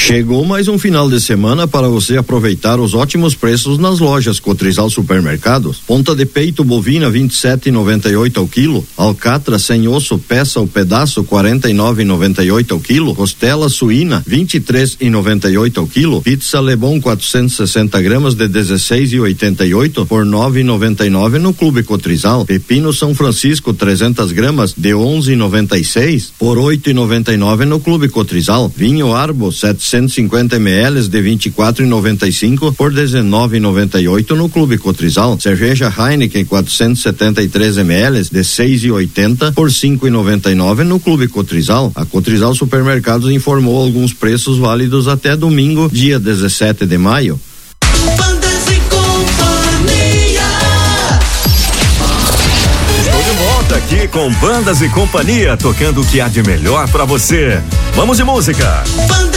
Chegou mais um final de semana para você aproveitar os ótimos preços nas lojas Cotrizal Supermercados. Ponta de peito bovina 27,98 ao quilo, alcatra sem osso peça ou pedaço 49,98 ao quilo, costela suína 23,98 ao quilo, pizza Lebon 460 gramas de 16,88 por 9,99 no Clube Cotrizal. Pepino São Francisco 300 gramas de 11,96 por 8,99 no Clube Cotrizal. Vinho Arbo 750 ml de 24,95 por 19,98 no Clube Cotrizal. Cerveja Heineken 473 ml de 6,80 por 5,99 no Clube Cotrizal. A Cotrizal Supermercados informou alguns preços válidos até domingo, dia 17 de maio. Estou de volta aqui com Bandas e Companhia, tocando o que há de melhor pra você. Vamos de música.